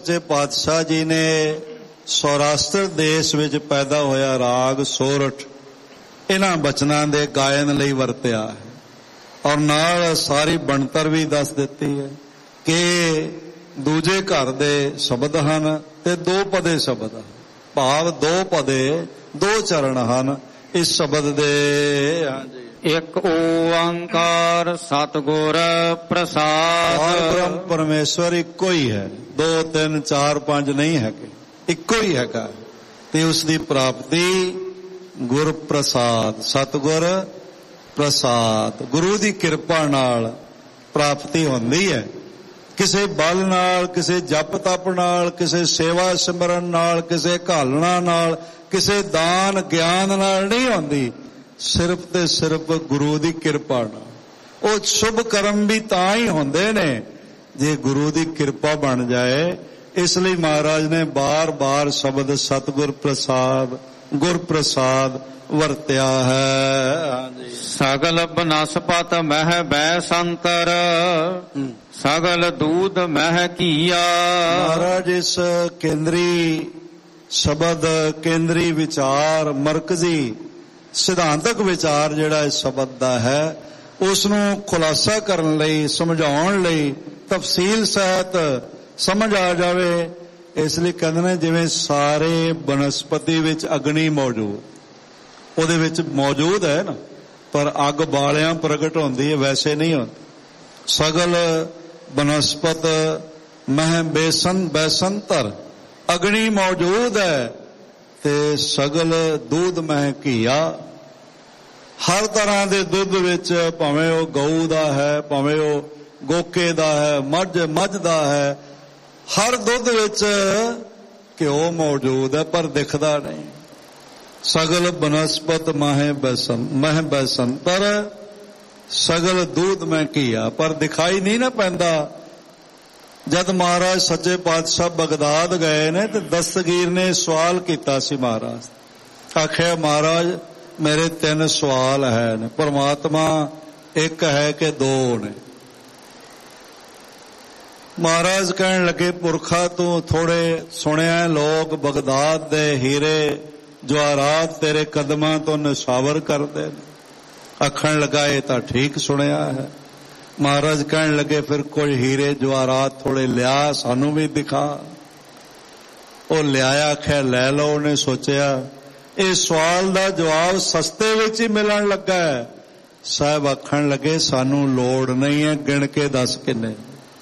ਸੱਚੇ ਪਾਤਸ਼ਾਹ ਜੀ ਨੇ ਸੌਰਾਸ਼ਟਰ ਦੇਸ਼ ਵਿੱਚ ਪੈਦਾ ਹੋਇਆ ਰਾਗ ਸੋਰਠ ਇਹਨਾਂ ਬਚਨਾਂ ਦੇ ਗਾਇਨ ਲਈ ਵਰਤਿਆ ਹੈ ਔਰ ਨਾਲ ਸਾਰੀ ਬਣਤਰ ਵੀ ਦੱਸ ਦਿੱਤੀ ਹੈ ਕਿ ਦੂਜੇ ਘਰ ਦੇ ਸ਼ਬਦ ਹਨ ਤੇ ਦੋ ਪਦੇ ਸ਼ਬਦ ਹਨ, ਭਾਵ ਦੋ ਪਦੇ ਦੋ ਚਰਨ ਹਨ ਇਸ ਸ਼ਬਦ ਦੇ। ਹਾਂਜੀ, ਇੱਕ ਓੰਕਾਰ ਸਤਿਗੁਰ ਪ੍ਰਸਾਦ। ਬ੍ਰਹਮ ਪਰਮੇਸ਼ਵਰ ਇੱਕੋ ਹੀ ਹੈ, 2 3 4 5 ਨਹੀਂ ਹੈਗੇ, ਇੱਕੋ ਹੀ ਹੈਗਾ ਤੇ ਉਸ ਦੀ ਪ੍ਰਾਪਤੀ ਗੁਰ ਪ੍ਰਸਾਦ, ਸਤਿਗੁਰ ਪ੍ਰਸਾਦ, ਗੁਰੂ ਦੀ ਕਿਰਪਾ ਨਾਲ ਪ੍ਰਾਪਤੀ ਹੁੰਦੀ ਹੈ। ਕਿਸੇ ਬਲ ਨਾਲ, ਕਿਸੇ ਜਪ ਤਪ ਨਾਲ, ਕਿਸੇ ਸੇਵਾ ਸਿਮਰਨ ਨਾਲ, ਕਿਸੇ ਘਾਲਣਾ ਨਾਲ, ਕਿਸੇ ਦਾਨ ਗਿਆਨ ਨਾਲ ਨਹੀਂ ਹੁੰਦੀ, ਸਿਰਫ ਤੇ ਸਿਰਫ ਗੁਰੂ ਦੀ ਕਿਰਪਾ ਨਾਲ। ਉਹ ਸ਼ੁਭ ਕਰਮ ਵੀ ਤਾਂ ਹੀ ਹੁੰਦੇ ਨੇ ਜੇ ਗੁਰੂ ਦੀ ਕਿਰਪਾ ਬਣ ਜਾਏ। ਇਸ ਲਈ ਮਹਾਰਾਜ ਨੇ ਬਾਰ-ਬਾਰ ਸ਼ਬਦ ਸਤਿਗੁਰ ਪ੍ਰਸਾਦ, ਗੁਰ ਪ੍ਰਸਾਦ ਵਰਤਿਆ ਹੈ। ਹਾਂਜੀ, ਸਗਲ ਬਨਸਪਤ ਮਹਿ ਬੈ ਸੰਤਰ, ਸਗਲ ਦੂਧ ਮਹਿ ਘੀਆ। ਮਹਾਰਾਜ ਇਸ ਕੇਂਦਰੀ ਸ਼ਬਦ, ਕੇਂਦਰੀ ਵਿਚਾਰ, ਮਰਕਜ਼ੀ ਸਿਧਾਂਤਕ ਵਿਚਾਰ ਜਿਹੜਾ ਇਸ ਸ਼ਬਦ ਦਾ ਹੈ ਉਸ ਨੂੰ ਖੁਲਾਸਾ ਕਰਨ ਲਈ, ਸਮਝਾਉਣ ਲਈ, ਤਫਸੀਲ ਸਹਿਤ ਸਮਝ ਆ ਜਾਵੇ, ਇਸ ਲਈ ਕਹਿੰਦੇ ਨੇ ਜਿਵੇਂ ਸਾਰੇ ਬਨਸਪਤੀ ਵਿੱਚ ਅਗਨੀ ਮੌਜੂਦ, ਉਹਦੇ ਵਿੱਚ ਮੌਜੂਦ ਹੈ ਨਾ, ਪਰ ਅੱਗ ਬਾਲਿਆਂ ਪ੍ਰਗਟ ਹੁੰਦੀ ਹੈ, ਵੈਸੇ ਨਹੀਂ ਹੁੰਦੀ। ਸਗਲ ਬਨਸਪਤ ਮਹਿ ਬੈਸੰਤਰ, ਅਗਨੀ ਮੌਜੂਦ ਹੈ ਤੇ ਸਗਲ ਦੁੱਧ ਮਹਿ ਘੀਆ। ਹਰ ਤਰ੍ਹਾਂ ਦੇ ਦੁੱਧ ਵਿੱਚ, ਭਾਵੇਂ ਉਹ ਗਊ ਦਾ ਹੈ, ਭਾਵੇਂ ਉਹ ਗੋਕੇ ਦਾ ਹੈ, ਮੱਝ ਦਾ ਹੈ, ਹਰ ਦੁੱਧ ਵਿੱਚ ਘਿਓ ਮੌਜੂਦ ਹੈ ਪਰ ਦਿਖਦਾ ਨਹੀਂ। ਸਗਲ ਬਨਸਪਤ ਮਹਿ ਬੈਸੰਤਰ, ਸਗਲ ਦੁੱਧ ਮਹਿ ਘੀਆ, ਪਰ ਦਿਖਾਈ ਨਹੀਂ ਨਾ ਪੈਂਦਾ। ਜਦ ਮਹਾਰਾਜ ਸੱਚੇ ਪਾਤਸ਼ਾਹ ਬਗਦਾਦ ਗਏ ਨੇ ਤੇ ਦਸਤਗੀਰ ਨੇ ਸਵਾਲ ਕੀਤਾ ਸੀ, ਮਹਾਰਾਜ ਆਖਿਆ ਮਹਾਰਾਜ ਮੇਰੇ 3 ਸਵਾਲ ਹੈ ਨੇ, ਪਰਮਾਤਮਾ ਇੱਕ ਹੈ ਕਿ 2 ਨੇ? ਮਹਾਰਾਜ ਕਹਿਣ ਲੱਗੇ ਪੁਰਖਾ ਤੂੰ ਥੋੜੇ ਸੁਣਿਆ, ਲੋਕ ਬਗਦਾਦ ਦੇ ਹੀਰੇ ਜਵਾਹਰਾਤ ਤੇਰੇ ਕਦਮਾਂ ਤੋਂ ਨਿਸ਼ਾਵਰ ਕਰਦੇ ਨੇ। ਆਖਣ ਲੱਗਾ ਇਹ ਤਾਂ ਠੀਕ ਸੁਣਿਆ ਹੈ। ਮਹਾਰਾਜ ਕਹਿਣ ਲੱਗੇ ਫਿਰ ਕੋਈ ਹੀਰੇ ਜਵਾਹਰਾਤ ਥੋੜੇ ਲਿਆ, ਸਾਨੂੰ ਵੀ ਦਿਖਾ। ਉਹ ਲਿਆਇਆ, ਖੈਰ ਲੈ ਲਓ। ਉਹਨੇ ਸੋਚਿਆ ਇਹ ਸਵਾਲ ਦਾ ਜਵਾਬ ਸਸਤੇ ਵਿੱਚ ਹੀ ਮਿਲਣ ਲੱਗਾ ਹੈ। ਸਾਹਿਬ ਆਖਣ ਲੱਗੇ ਸਾਨੂੰ ਲੋੜ ਨਹੀਂ ਹੈ, ਗਿਣ ਕੇ ਦੱਸ ਕਿੰਨੇ।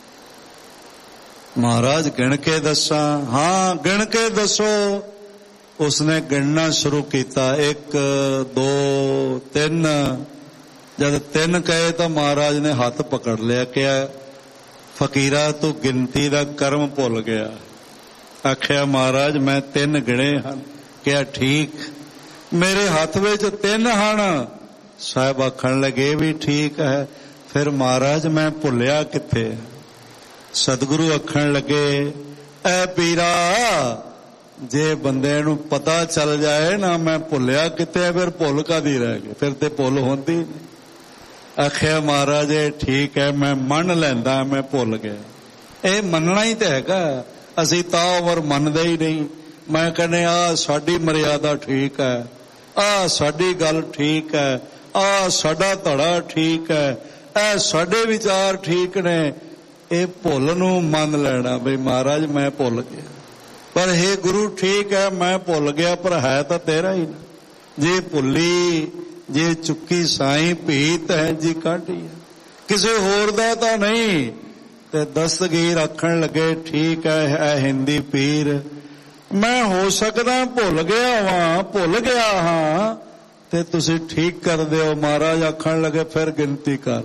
ਮਹਾਰਾਜ ਗਿਣ ਕੇ ਦੱਸਾਂ? ਹਾਂ ਗਿਣ ਕੇ ਦੱਸੋ। ਉਸਨੇ ਗਿਣਨਾ ਸ਼ੁਰੂ ਕੀਤਾ, 1 2 3। ਜਦ 3 ਕਹੇ ਤਾਂ ਮਹਾਰਾਜ ਨੇ ਹੱਥ ਪਕੜ ਲਿਆ, ਕਿਹਾ ਫਕੀਰਾ ਤੂੰ ਗਿਣਤੀ ਦਾ ਕਰਮ ਭੁੱਲ ਗਿਆ। ਆਖਿਆ ਮਹਾਰਾਜ ਮੈਂ 3 ਗਿਣੇ ਹਨ। ਕਿਹਾ ਠੀਕ, ਮੇਰੇ ਹੱਥ ਵਿੱਚ 3 ਹਨ। ਸਾਹਿਬ ਆਖਣ ਲੱਗੇ ਵੀ ਠੀਕ ਹੈ, ਫਿਰ ਮਹਾਰਾਜ ਮੈਂ ਭੁੱਲਿਆ ਕਿੱਥੇ? ਸਤਿਗੁਰੂ ਆਖਣ ਲੱਗੇ ਐ ਪੀਰਾ, ਜੇ ਬੰਦੇ ਨੂੰ ਪਤਾ ਚੱਲ ਜਾਏ ਨਾ ਮੈਂ ਭੁੱਲਿਆ ਕਿੱਥੇ, ਫਿਰ ਭੁੱਲ ਕਾਹਦੀ ਰਹਿ ਗਈ, ਫਿਰ ਤੇ ਭੁੱਲ ਹੁੰਦੀ ਨਹੀਂ। ਆਖਿਆ ਮਹਾਰਾਜ ਇਹ ਠੀਕ ਹੈ, ਮੈਂ ਮੰਨ ਲੈਂਦਾ ਮੈਂ ਭੁੱਲ ਗਿਆ। ਇਹ ਮੰਨਣਾ ਹੀ ਤਾਂ ਹੈਗਾ, ਅਸੀਂ ਤਾਂ ਉਮਰ ਮੰਨਦੇ ਹੀ ਨਹੀਂ। ਮੈਂ ਕਹਿੰਦੇ ਆਹ ਸਾਡੀ ਮਰਿਆਦਾ ਠੀਕ ਹੈ, ਆਹ ਸਾਡੀ ਗੱਲ ਠੀਕ ਹੈ, ਆਹ ਸਾਡਾ ਧੜਾ ਠੀਕ ਹੈ, ਇਹ ਸਾਡੇ ਵਿਚਾਰ ਠੀਕ ਨੇ। ਇਹ ਭੁੱਲ ਨੂੰ ਮੰਨ ਲੈਣਾ ਬਈ ਮਹਾਰਾਜ ਮੈਂ ਭੁੱਲ ਗਿਆ, ਪਰ ਹੇ ਗੁਰੂ ਠੀਕ ਹੈ ਮੈਂ ਭੁੱਲ ਗਿਆ, ਪਰ ਹੈ ਤਾਂ ਤੇਰਾ ਹੀ ਨਾ। ਜੇ ਭੁੱਲੀ ਜੇ ਚੁੱਕੀ ਸਾਈਂ ਭੀਤ ਹੈ ਜੀ ਕਾਢੀ ਹੈ, ਕਿਸੇ ਹੋਰ ਦਾ ਤਾਂ ਨਹੀਂ। ਤੇ ਦਸਤਗੀਰ ਆਖਣ ਲੱਗੇ ਠੀਕ ਹੈ ਐ ਹਿੰਦੀ ਪੀਰ, ਮੈਂ ਹੋ ਸਕਦਾ ਭੁੱਲ ਗਿਆ ਹਾਂ ਤੇ ਤੁਸੀਂ ਠੀਕ ਕਰ ਦਿਓ। ਮਹਾਰਾਜ ਆਖਣ ਲੱਗੇ ਫਿਰ ਗਿਣਤੀ ਕਰ।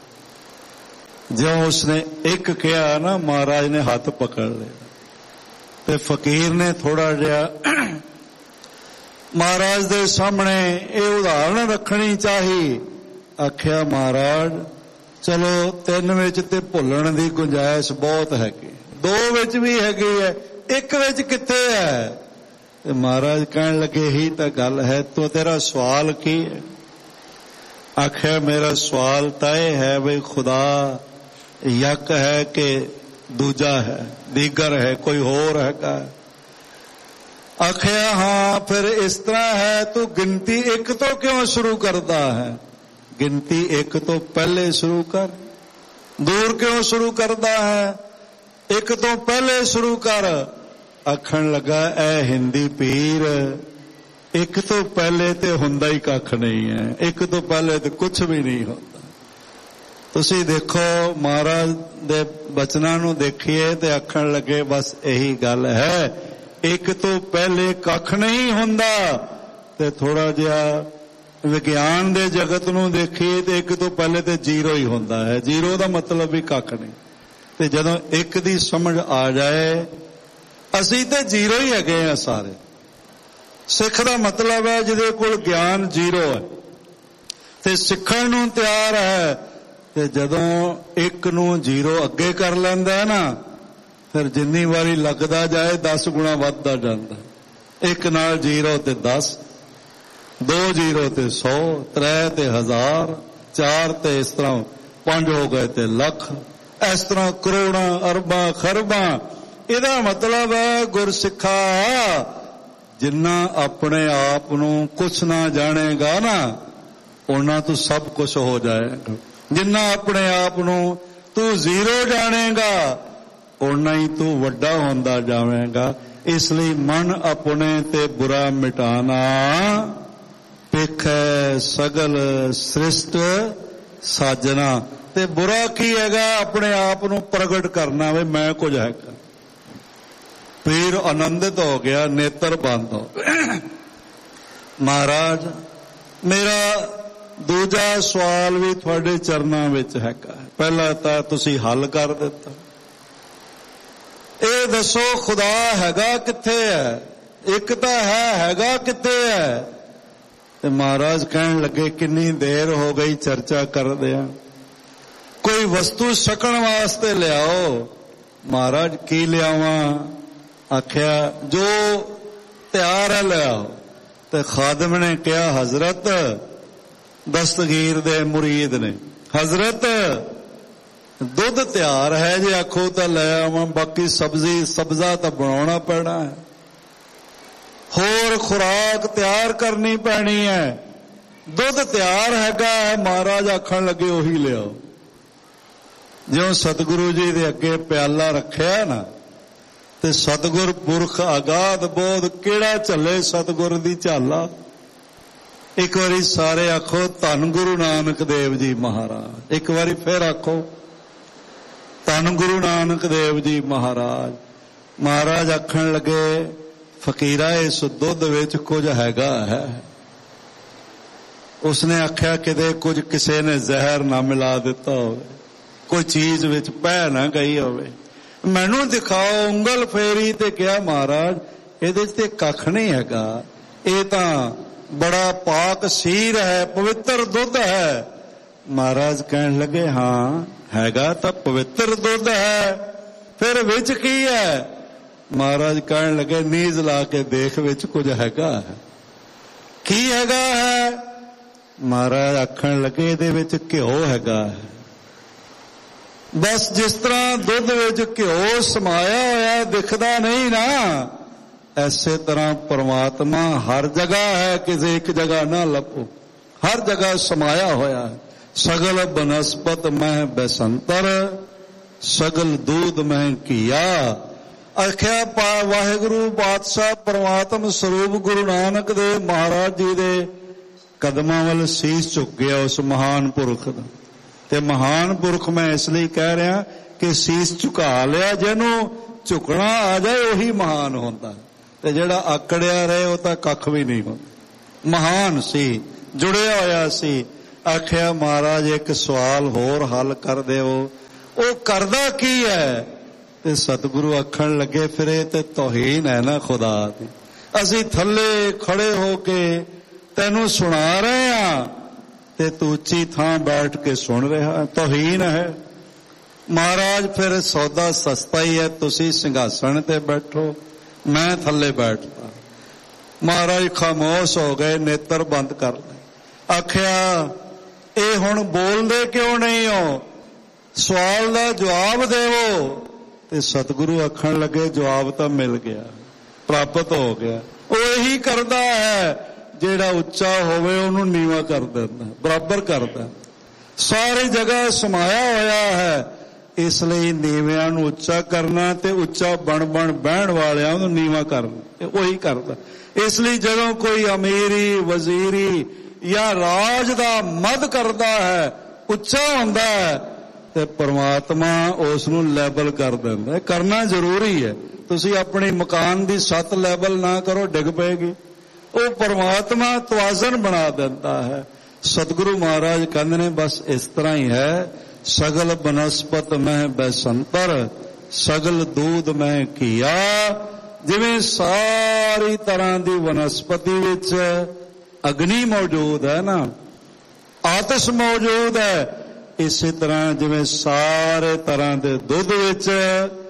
ਜਿਉਂ ਉਸਨੇ 1 ਕਿਹਾ ਨਾ, ਮਹਾਰਾਜ ਨੇ ਹੱਥ ਪਕੜ ਲਿਆ ਤੇ ਫਕੀਰ ਨੇ ਥੋੜਾ ਜਿਹਾ ਮਹਾਰਾਜ ਦੇ ਸਾਹਮਣੇ ਇਹ ਉਦਾਹਰਣ ਰੱਖਣੀ ਚਾਹੀ। ਆਖਿਆ ਮਹਾਰਾਜ ਚਲੋ 3 ਵਿੱਚ ਤੇ ਭੁੱਲਣ ਦੀ ਗੁੰਜਾਇਸ਼ ਬਹੁਤ ਹੈਗੀ, 2 ਵਿੱਚ ਵੀ ਹੈਗੀ ਹੈ, 1 ਵਿੱਚ ਕਿੱਥੇ ਹੈ? ਤੇ ਮਹਾਰਾਜ ਕਹਿਣ ਲੱਗੇ ਹੀ ਤਾਂ ਗੱਲ ਹੈ, ਤੂੰ ਤੇਰਾ ਸਵਾਲ ਕੀ ਹੈ? ਆਖਿਆ ਮੇਰਾ ਸਵਾਲ ਤਾਂ ਇਹ ਹੈ ਵੀ ਖੁਦਾ ਯਕ ਹੈ ਕਿ ਦੂਜਾ ਹੈ, ਦੀਗਰ ਹੈ, ਕੋਈ ਹੋਰ ਹੈਗਾ। ਆਖਿਆ ਹਾਂ ਫਿਰ ਇਸ ਤਰ੍ਹਾਂ ਹੈ, ਤੂੰ ਗਿਣਤੀ 1 ਤੋਂ ਕਿਉਂ ਸ਼ੁਰੂ ਕਰਦਾ ਹੈ? ਗਿਣਤੀ 1 ਤੋਂ ਪਹਿਲੇ ਸ਼ੁਰੂ ਕਰ। ਦੂਰ ਕਿਉਂ ਸ਼ੁਰੂ ਕਰਦਾ ਹੈ? 1 ਤੋਂ ਪਹਿਲੇ ਸ਼ੁਰੂ ਕਰ। ਆਖਣ ਲੱਗਾ ਐ ਹਿੰਦੀ ਪੀਰ, 1 ਤੋਂ ਪਹਿਲੇ ਤੇ ਹੁੰਦਾ ਹੀ ਕੱਖ ਨਹੀਂ ਹੈ, 1 ਤੋਂ ਪਹਿਲੇ ਤੇ ਕੁਝ ਵੀ ਨਹੀਂ ਹੁੰਦਾ। ਤੁਸੀਂ ਦੇਖੋ ਮਹਾਰਾਜ ਦੇ ਬਚਨਾਂ ਨੂੰ ਦੇਖੀਏ ਤੇ ਆਖਣ ਲੱਗੇ ਬਸ ਇਹੀ ਗੱਲ ਹੈ, 1 ਤੋਂ ਪਹਿਲੇ ਕੱਖ ਨਹੀਂ ਹੁੰਦਾ। ਤੇ ਥੋੜਾ ਜਿਹਾ ਵਿਗਿਆਨ ਦੇ ਜਗਤ ਨੂੰ ਦੇਖੀਏ ਤੇ 1 ਤੋਂ ਪਹਿਲੇ ਤੇ 0 ਹੀ ਹੁੰਦਾ ਹੈ, 0 ਦਾ ਮਤਲਬ ਵੀ ਕੱਖ ਨਹੀਂ। ਤੇ ਜਦੋਂ 1 ਦੀ ਸਮਝ ਆ ਜਾਏ, ਅਸੀਂ ਤੇ 0 ਹੀ ਹੈਗੇ ਆ ਸਾਰੇ। ਸਿੱਖ ਦਾ ਮਤਲਬ ਹੈ ਜਿਹਦੇ ਕੋਲ ਗਿਆਨ 0 ਹੈ ਤੇ ਸਿੱਖਣ ਨੂੰ ਤਿਆਰ ਹੈ। ਤੇ ਜਦੋਂ 1 ਨੂੰ 0 ਅੱਗੇ ਕਰ ਲੈਂਦਾ ਹੈ ਨਾ, ਫਿਰ ਜਿੰਨੀ ਵਾਰੀ ਲੱਗਦਾ ਜਾਏ 10 ਗੁਣਾ ਵੱਧਦਾ ਜਾਂਦਾ। 1 ਨਾਲ 0 ਤੇ 10, 2 0 ਤੇ 100, 3 ਤੇ 1000, 4 ਤੇ ਇਸ ਤਰ੍ਹਾਂ 5 ਹੋ ਗਏ ਤੇ ਲੱਖ, ਇਸ ਤਰ੍ਹਾਂ ਕਰੋੜਾਂ ਅਰਬਾਂ ਖਰਬਾਂ। ਇਹਦਾ ਮਤਲਬ ਹੈ ਗੁਰਸਿੱਖਾ, ਜਿੰਨਾ ਆਪਣੇ ਆਪ ਨੂੰ ਕੁਛ ਨਾ ਜਾਣੇਗਾ ਨਾ, ਉਹਨਾਂ ਤੋਂ ਸਭ ਕੁਛ ਹੋ ਜਾਏਗਾ। ਜਿੰਨਾ ਆਪਣੇ ਆਪ ਨੂੰ ਤੂੰ 0 ਜਾਣੇਗਾ, ਓਨਾ ਹੀ ਤੂੰ ਵੱਡਾ ਹੁੰਦਾ ਜਾਵੇਂਗਾ। ਇਸ ਲਈ ਮਨ ਆਪਣੇ ਤੇ ਬੁਰਾ ਮਿਟਾਣਾ, ਪੇਖੈ ਸਗਲ ਸ੍ਰਿਸ਼ਟ ਸਾਜਣਾ। ਤੇ ਬੁਰਾ ਕੀ ਹੈਗਾ? ਆਪਣੇ ਆਪ ਨੂੰ ਪ੍ਰਗਟ ਕਰਨਾ ਵੇ ਮੈਂ ਕੁਝ ਹੈਗਾ। ਪੀਰ ਆਨੰਦਿਤ ਹੋ ਗਿਆ, ਨੇਤਰ ਬੰਦ ਹੋ ਗਏ। ਮਹਾਰਾਜ ਮੇਰਾ ਦੂਜਾ ਸਵਾਲ ਵੀ ਤੁਹਾਡੇ ਚਰਨਾਂ ਵਿੱਚ ਹੈਗਾ। ਪਹਿਲਾ ਤਾਂ ਤੁਸੀਂ ਹੱਲ ਕਰ ਦਿੱਤਾ, ਇਹ ਦੱਸੋ ਖੁਦਾ ਹੈਗਾ ਕਿੱਥੇ ਹੈ? ਇੱਕ ਤਾਂ ਹੈਗਾ ਕਿੱਥੇ ਹੈ? ਤੇ ਮਹਾਰਾਜ ਕਹਿਣ ਲੱਗੇ ਕਿੰਨੀ ਦੇਰ ਹੋ ਗਈ ਚਰਚਾ ਕਰਦੇ ਆ, ਕੋਈ ਵਸਤੂ ਛਕਣ ਵਾਸਤੇ ਲਿਆਓ। ਮਹਾਰਾਜ ਕੀ ਲਿਆਵਾਂ? ਆਖਿਆ ਜੋ ਤਿਆਰ ਹੈ ਲਿਆਓ। ਤੇ ਖਾਦਮ ਨੇ ਕਿਹਾ ਹਜ਼ਰਤ, ਦਸਤਗੀਰ ਦੇ ਮੁਰੀਦ ਨੇ, ਹਜ਼ਰਤ ਦੁੱਧ ਤਿਆਰ ਹੈ, ਜੇ ਆਖੋ ਤਾਂ ਲੈ ਆਵਾਂ, ਬਾਕੀ ਸਬਜ਼ਾ ਤਾਂ ਬਣਾਉਣਾ ਪੈਣਾ ਹੈ, ਹੋਰ ਖੁਰਾਕ ਤਿਆਰ ਕਰਨੀ ਪੈਣੀ ਹੈ। ਦੁੱਧ ਤਿਆਰ ਹੈਗਾ ਹੈ। ਮਹਾਰਾਜ ਆਖਣ ਲੱਗੇ ਉਹੀ ਲਿਆਓ। ਜਿਉਂ ਸਤਿਗੁਰੂ ਜੀ ਦੇ ਅੱਗੇ ਪਿਆਲਾ ਰੱਖਿਆ ਨਾ, ਤੇ ਸਤਿਗੁਰ ਪੁਰਖ ਆਗਾਧ ਬੋਧ, ਕਿਹੜਾ ਝੱਲੇ ਸਤਿਗੁਰ ਦੀ ਝਾਲਾ। ਇੱਕ ਵਾਰੀ ਸਾਰੇ ਆਖੋ ਧੰਨ ਗੁਰੂ ਨਾਨਕ ਦੇਵ ਜੀ ਮਹਾਰਾਜ। ਇੱਕ ਵਾਰੀ ਫਿਰ ਆਖੋ ਧੰਨ ਗੁਰੂ ਨਾਨਕ ਦੇਵ ਜੀ ਮਹਾਰਾਜ। ਮਹਾਰਾਜ ਆਖਣ ਲੱਗੇ ਫਕੀਰਾ ਇਸ ਦੁੱਧ ਵਿੱਚ ਕੁਝ ਹੈਗਾ ਹੈ। ਉਸਨੇ ਆਖਿਆ ਕਿਤੇ ਕੁਝ ਕਿਸੇ ਨੇ ਜ਼ਹਿਰ ਨਾ ਮਿਲਾ ਦਿੱਤਾ ਹੋਵੇ, ਕੋਈ ਚੀਜ਼ ਵਿੱਚ ਪੈ ਨਾ ਗਈ ਹੋਵੇ, ਮੈਨੂੰ ਦਿਖਾਓ। ਉਂਗਲ ਫੇਰੀ ਤੇ ਕਿਹਾ ਮਹਾਰਾਜ ਇਹਦੇ 'ਚ ਤੇ ਕੱਖ ਨਹੀਂ ਹੈਗਾ, ਇਹ ਤਾਂ ਬੜਾ ਪਾਕ ਸੀਰ ਹੈ, ਪਵਿੱਤਰ ਦੁੱਧ ਹੈ। ਮਹਾਰਾਜ ਕਹਿਣ ਲੱਗੇ ਹਾਂ ਹੈਗਾ ਤਾਂ ਪਵਿੱਤਰ ਦੁੱਧ ਹੈ, ਫਿਰ ਵਿੱਚ ਕੀ ਹੈ? ਮਹਾਰਾਜ ਕਹਿਣ ਲੱਗੇ ਨੀਜ਼ ਲਾ ਕੇ ਦੇਖ ਵਿੱਚ ਕੁਝ ਹੈਗਾ ਹੈ। ਕੀ ਹੈਗਾ ਹੈ? ਮਹਾਰਾਜ ਆਖਣ ਲੱਗੇ ਇਹਦੇ ਵਿੱਚ ਘਿਓ ਹੈਗਾ ਹੈ। ਬਸ ਜਿਸ ਤਰ੍ਹਾਂ ਦੁੱਧ ਵਿੱਚ ਘਿਓ ਸਮਾਇਆ ਹੋਇਆ ਦਿਖਦਾ ਨਹੀਂ ਨਾ, ਐਸੇ ਤਰ੍ਹਾਂ ਪਰਮਾਤਮਾ ਹਰ ਜਗ੍ਹਾ ਹੈ, ਕਿਸੇ ਇੱਕ ਜਗ੍ਹਾ ਨਾ ਲੱਭੋ, ਹਰ ਜਗ੍ਹਾ ਸਮਾਇਆ ਹੋਇਆ ਹੈ। ਸਗਲ ਬਨਸਪਤ ਮਹਿ ਬੈਸੰਤਰ, ਸਗਲ ਦੂਧ ਮਹਿ ਘੀਆ। ਆਖਿਆ ਵਾਹਿਗੁਰੂ ਪਾਤਸ਼ਾਹ ਪਰਮਾਤਮ ਸਰੂਪ ਗੁਰੂ ਨਾਨਕ ਦੇਵ ਮਹਾਰਾਜ ਜੀ ਦੇ ਕਦਮਾਂ ਵੱਲ ਸੀਸ ਝੁਕ ਗਿਆ ਉਸ ਮਹਾਨ ਪੁਰਖ ਦਾ। ਤੇ ਮਹਾਨ ਪੁਰਖ ਮੈਂ ਇਸ ਲਈ ਕਹਿ ਰਿਹਾ ਕਿ ਸੀਸ ਝੁਕਾ ਲਿਆ, ਜਿਹਨੂੰ ਝੁਕਣਾ ਆ ਜਾਏ ਉਹੀ ਮਹਾਨ ਹੁੰਦਾ, ਤੇ ਜਿਹੜਾ ਆਕੜਿਆ ਰਹੇ ਉਹ ਤਾਂ ਕੱਖ ਵੀ ਨਹੀਂ ਹੁੰਦਾ। ਮਹਾਨ ਸੀ, ਜੁੜਿਆ ਹੋਇਆ ਸੀ। ਆਖਿਆ ਮਹਾਰਾਜ ਇੱਕ ਸਵਾਲ ਹੋਰ ਹੱਲ ਕਰ ਦਿਓ, ਉਹ ਕਰਦਾ ਕੀ ਹੈ? ਤੇ ਸਤਿਗੁਰੂ ਆਖਣ ਲੱਗੇ ਫਿਰ ਇਹ ਤੇ ਤੋਹੀਨ ਹੈ ਨਾ ਖੁਦਾ ਦੀ। ਅਸੀਂ ਥੱਲੇ ਖੜੇ ਹੋ ਕੇ ਤੈਨੂੰ ਸੁਣਾ ਰਹੇ ਹਾਂ ਤੇ ਤੂੰ ਉੱਚੀ ਥਾਂ ਬੈਠ ਕੇ ਸੁਣ ਰਿਹਾ, ਤੋਹੀਨ ਹੈ। ਮਹਾਰਾਜ ਫਿਰ ਸੌਦਾ ਸਸਤਾ ਹੀ ਹੈ, ਤੁਸੀਂ ਸਿੰਘਾਸਣ ਤੇ ਬੈਠੋ, ਮੈਂ ਥੱਲੇ ਬੈਠਦਾ। ਮਹਾਰਾਜ ਖਾਮੋਸ਼ ਹੋ ਗਏ, ਨੇਤਰ ਬੰਦ ਕਰ ਲਏ। ਆਖਿਆ ਇਹ ਹੁਣ ਬੋਲਦੇ ਕਿਉਂ ਨਹੀਂ ਹੋ? ਸਵਾਲ ਦਾ ਜਵਾਬ ਦੇਵੋ। ਤੇ ਸਤਿਗੁਰੂ ਆਖਣ ਲੱਗੇ ਜਵਾਬ ਤਾਂ ਮਿਲ ਗਿਆ, ਪ੍ਰਾਪਤ ਹੋ ਗਿਆ। ਉਹ ਇਹੀ ਕਰਦਾ ਹੈ ਜਿਹੜਾ ਉੱਚਾ ਹੋਵੇ ਉਹਨੂੰ ਨੀਵਾਂ ਕਰ ਦਿੰਦਾ, ਬਰਾਬਰ ਕਰਦਾ। ਸਾਰੀ ਜਗ੍ਹਾ ਸਮਾਇਆ ਹੋਇਆ ਹੈ, ਇਸ ਲਈ ਨੀਵਿਆਂ ਨੂੰ ਉੱਚਾ ਕਰਨਾ ਤੇ ਉੱਚਾ ਬਣ ਬਹਿਣ ਵਾਲਿਆਂ ਨੂੰ ਨੀਵਾਂ ਕਰਨਾ, ਉਹੀ ਕਰਦਾ। ਇਸ ਲਈ ਜਦੋਂ ਕੋਈ ਅਮੀਰੀ ਵਜ਼ੀਰੀ ਜਾਂ ਰਾਜ ਦਾ ਮਦ ਕਰਦਾ ਹੈ, ਉੱਚਾ ਹੁੰਦਾ ਹੈ, ਤੇ ਪਰਮਾਤਮਾ ਉਸ ਨੂੰ ਲੈਵਲ ਕਰ ਦਿੰਦਾ। ਕਰਨਾ ਜ਼ਰੂਰੀ ਹੈ। ਤੁਸੀਂ ਆਪਣੀ ਮਕਾਨ ਦੀ ਛੱਤ ਲੈਵਲ ਨਾ ਕਰੋ, ਡਿੱਗ ਪਏਗੀ। ਉਹ ਪਰਮਾਤਮਾ ਤਵਾਜ਼ਨ ਬਣਾ ਦਿੰਦਾ ਹੈ। ਸਤਿਗੁਰੂ ਮਹਾਰਾਜ ਕਹਿੰਦੇ ਨੇ ਬਸ ਇਸ ਤਰ੍ਹਾਂ ਹੀ ਹੈ। ਸਗਲ ਬਨਸਪਤ ਮਹਿ ਬੈਸੰਤਰ, ਸਗਲ ਦੂਧ ਮਹਿ ਘੀਆ। ਜਿਵੇਂ ਸਾਰੀ ਤਰ੍ਹਾਂ ਦੀ ਵਨਸਪਤੀ ਵਿੱਚ ਅਗਨੀ ਮੌਜੂਦ ਹੈ ਨਾ, ਆਤਿਸ਼ ਮੌਜੂਦ ਹੈ, ਇਸੇ ਤਰ੍ਹਾਂ ਜਿਵੇਂ ਸਾਰੇ ਤਰ੍ਹਾਂ ਦੇ ਦੁੱਧ ਵਿੱਚ